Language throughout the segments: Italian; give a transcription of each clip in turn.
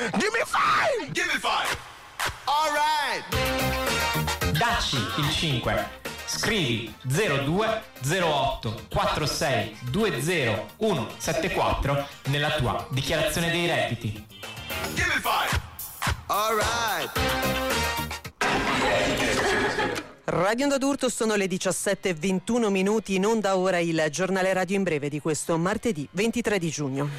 Give me five! Give me five! All right! Dacci il 5. Scrivi 02 08 46 20 174 nella tua dichiarazione dei redditi. Give me five! All right! Radio Onda d'Urto, sono le 17:21, in onda ora il giornale radio in breve di questo martedì 23 di giugno.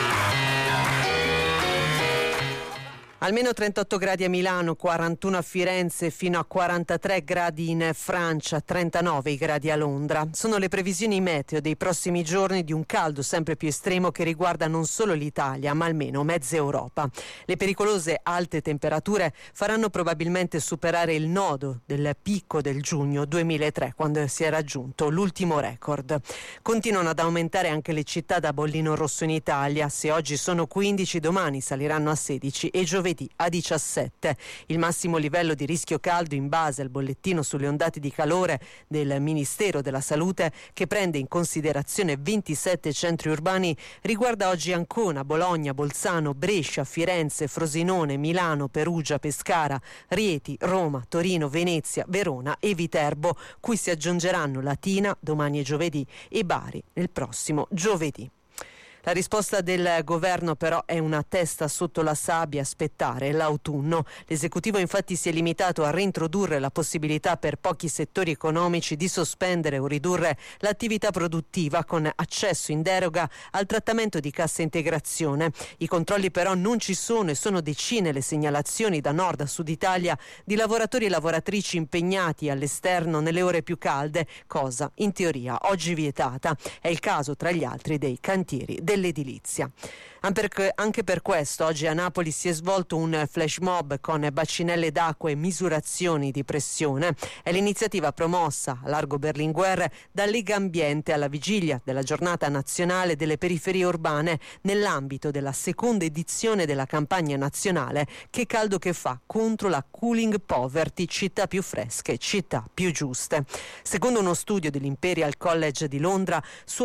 Almeno 38 gradi a Milano, 41 a Firenze, fino a 43 gradi in Francia, 39 i gradi a Londra. Sono le previsioni meteo dei prossimi giorni di un caldo sempre più estremo che riguarda non solo l'Italia, ma almeno mezza Europa. Le pericolose alte temperature faranno probabilmente superare il nodo del picco del giugno 2003, quando si è raggiunto l'ultimo record. Continuano ad aumentare anche le città da bollino rosso in Italia. Se oggi sono 15, domani saliranno a 16 e giovedì a 17. Il massimo livello di rischio caldo, in base al bollettino sulle ondate di calore del Ministero della Salute, che prende in considerazione 27 centri urbani, riguarda oggi Ancona, Bologna, Bolzano, Brescia, Firenze, Frosinone, Milano, Perugia, Pescara, Rieti, Roma, Torino, Venezia, Verona e Viterbo, cui si aggiungeranno Latina domani e giovedì e Bari nel prossimo giovedì. La risposta del governo però è una testa sotto la sabbia, aspettare l'autunno. L'esecutivo infatti si è limitato a reintrodurre la possibilità per pochi settori economici di sospendere o ridurre l'attività produttiva con accesso in deroga al trattamento di cassa integrazione. I controlli però non ci sono e sono decine le segnalazioni da nord a sud Italia di lavoratori e lavoratrici impegnati all'esterno nelle ore più calde, cosa in teoria oggi vietata. È il caso tra gli altri dei cantieri dell'edilizia. Anche per questo oggi a Napoli si è svolto un flash mob con bacinelle d'acqua e misurazioni di pressione. È l'iniziativa promossa a largo Berlinguer da Lega Ambiente alla vigilia della giornata nazionale delle periferie urbane, nell'ambito della seconda edizione della campagna nazionale Che caldo che fa, contro la cooling poverty, città più fresche, città più giuste. Secondo uno studio dell'Imperial College di Londra, su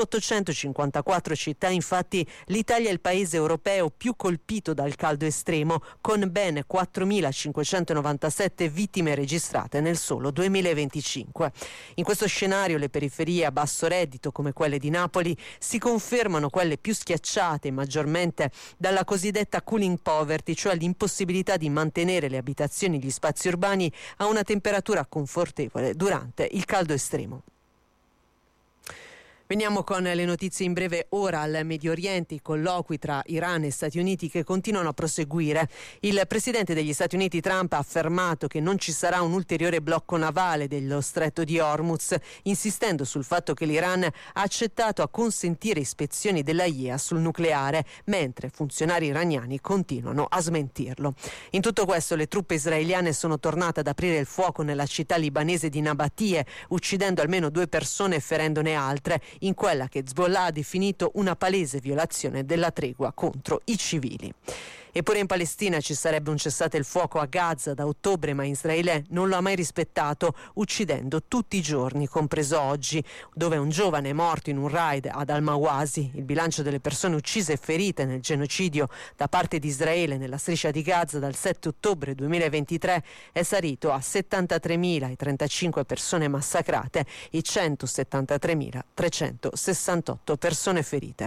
854 città infatti l'Italia è il paese europeo più colpito dal caldo estremo, con ben 4.597 vittime registrate nel solo 2025. In questo scenario le periferie a basso reddito, come quelle di Napoli, si confermano quelle più schiacciate maggiormente dalla cosiddetta cooling poverty, cioè l'impossibilità di mantenere le abitazioni e gli spazi urbani a una temperatura confortevole durante il caldo estremo. Veniamo con le notizie in breve ora al Medio Oriente. I colloqui tra Iran e Stati Uniti che continuano a proseguire. Il presidente degli Stati Uniti Trump ha affermato che non ci sarà un ulteriore blocco navale dello stretto di Hormuz, insistendo sul fatto che l'Iran ha accettato a consentire ispezioni dell'AIEA sul nucleare, mentre funzionari iraniani continuano a smentirlo. In tutto questo le truppe israeliane sono tornate ad aprire il fuoco nella città libanese di Nabatie, uccidendo almeno 2 persone e ferendone altre, in quella che Hezbollah ha definito una palese violazione della tregua contro i civili. Eppure in Palestina ci sarebbe un cessate il fuoco a Gaza da ottobre, ma Israele non lo ha mai rispettato, uccidendo tutti i giorni, compreso oggi, dove un giovane è morto in un raid ad Al-Mawasi. Il bilancio delle persone uccise e ferite nel genocidio da parte di Israele nella striscia di Gaza dal 7 ottobre 2023 è salito a 73.035 persone massacrate e 173.368 persone ferite.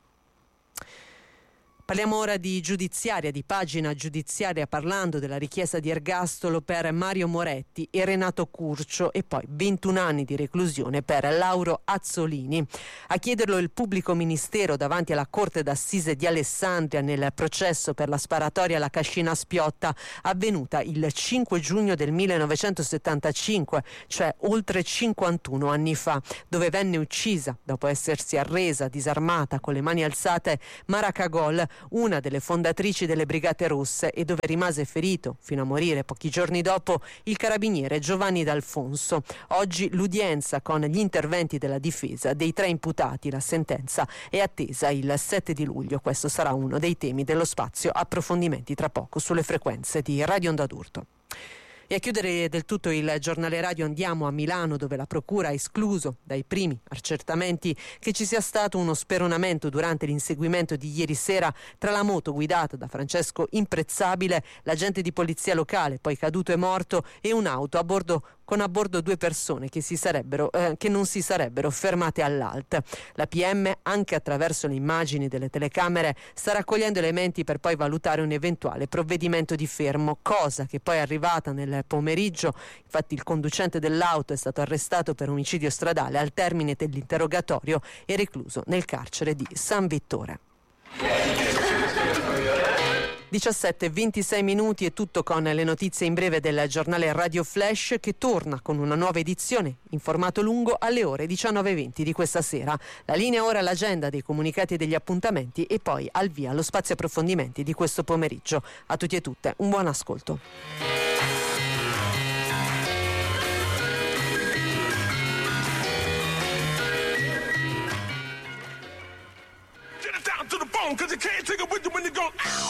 Parliamo ora di giudiziaria, di pagina giudiziaria, parlando della richiesta di ergastolo per Mario Moretti e Renato Curcio e poi 21 anni di reclusione per Lauro Azzolini. A chiederlo il pubblico ministero davanti alla Corte d'Assise di Alessandria nel processo per la sparatoria alla Cascina Spiotta, avvenuta il 5 giugno del 1975, cioè oltre 51 anni fa, dove venne uccisa, dopo essersi arresa disarmata con le mani alzate, Mara Cagol, una delle fondatrici delle Brigate Rosse, e dove rimase ferito fino a morire pochi giorni dopo il carabiniere Giovanni D'Alfonso. Oggi l'udienza con gli interventi della difesa dei 3 imputati. La sentenza è attesa il 7 di luglio. Questo sarà uno dei temi dello spazio approfondimenti tra poco sulle frequenze di Radio Onda d'Urto. E a chiudere del tutto il giornale radio andiamo a Milano, dove la procura ha escluso dai primi accertamenti che ci sia stato uno speronamento durante l'inseguimento di ieri sera tra la moto guidata da Francesco Imprezzabile, l'agente di polizia locale poi caduto e morto, e un'auto con a bordo 2 persone che non si sarebbero fermate all'ALT. La PM, anche attraverso le immagini delle telecamere, sta raccogliendo elementi per poi valutare un eventuale provvedimento di fermo, cosa che poi è arrivata nel pomeriggio. Infatti il conducente dell'auto è stato arrestato per omicidio stradale al termine dell'interrogatorio e recluso nel carcere di San Vittore. 17:26 minuti è tutto con le notizie in breve del giornale Radio Flash, che torna con una nuova edizione in formato lungo alle ore 19:20 di questa sera. La linea ora all'agenda dei comunicati e degli appuntamenti e poi al via lo spazio approfondimenti di questo pomeriggio. A tutti e tutte un buon ascolto. Cause you can't take it with you when you go,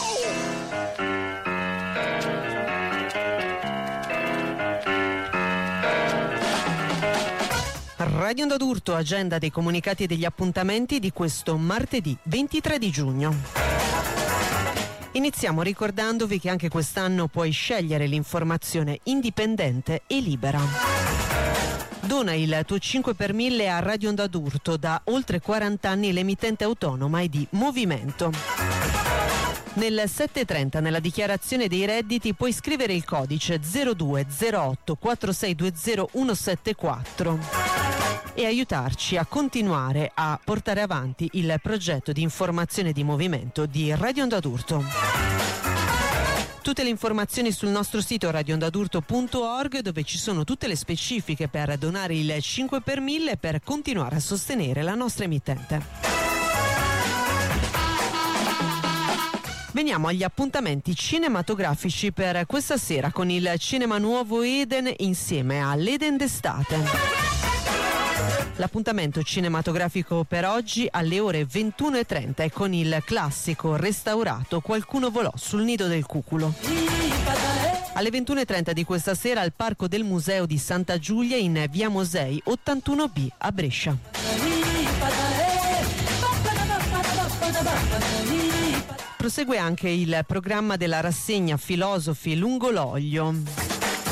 Radio Onda d'Urto, agenda dei comunicati e degli appuntamenti di questo martedì 23 di giugno. Iniziamo ricordandovi che anche quest'anno puoi scegliere l'informazione indipendente e libera. Dona il tuo 5 per 1000 a Radio Onda d'Urto, da oltre 40 anni l'emittente autonoma e di movimento. Nel 730, nella dichiarazione dei redditi, puoi scrivere il codice 0208 4620 174 e aiutarci a continuare a portare avanti il progetto di informazione di movimento di Radio Onda d'Urto. Tutte le informazioni sul nostro sito radioondadurto.org, dove ci sono tutte le specifiche per donare il 5 per 1000 per continuare a sostenere la nostra emittente. Veniamo agli appuntamenti cinematografici per questa sera con il Cinema Nuovo Eden insieme all'Eden d'estate. L'appuntamento cinematografico per oggi alle ore 21:30 è con il classico restaurato Qualcuno volò sul nido del cuculo. Alle 21:30 di questa sera al Parco del Museo di Santa Giulia in via Mosei 81B a Brescia. Prosegue anche il programma della rassegna Filosofi lungo l'olio.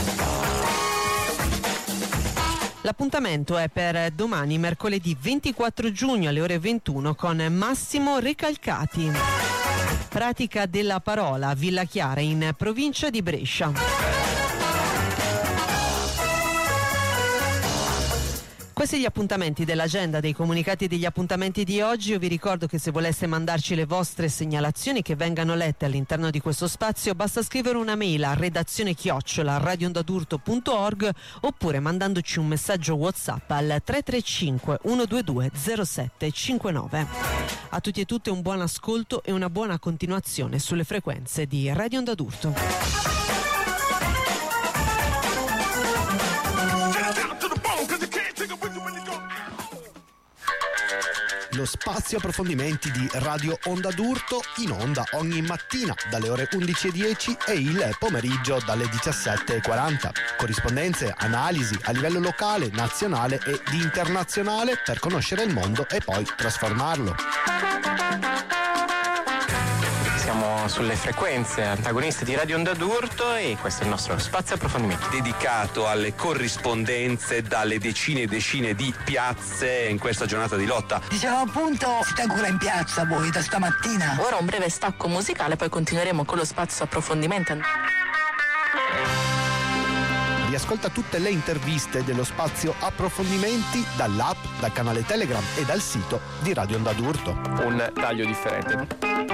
L'appuntamento è per domani, mercoledì 24 giugno alle ore 21 con Massimo Recalcati. Pratica della parola, Villa Chiara in provincia di Brescia. Questi gli appuntamenti dell'agenda dei comunicati e degli appuntamenti di oggi. Io vi ricordo che se voleste mandarci le vostre segnalazioni che vengano lette all'interno di questo spazio, basta scrivere una mail a redazione@radioondadurto.org oppure mandandoci un messaggio WhatsApp al 335 122 0759. A tutti e tutte un buon ascolto e una buona continuazione sulle frequenze di Radio Onda d'Urto. Lo spazio approfondimenti di Radio Onda d'Urto, in onda ogni mattina dalle ore 11:10 e il pomeriggio dalle 17:40. Corrispondenze, analisi a livello locale, nazionale e internazionale per conoscere il mondo e poi trasformarlo. Siamo sulle frequenze antagoniste di Radio Onda d'Urto e questo è il nostro spazio approfondimento. Dedicato alle corrispondenze dalle decine e decine di piazze in questa giornata di lotta. Diciamo appunto, siete ancora in piazza voi da stamattina? Ora un breve stacco musicale, poi continueremo con lo spazio approfondimento. Riascolta tutte le interviste dello spazio approfondimenti dall'app, dal canale Telegram e dal sito di Radio Onda d'Urto. Un taglio differente.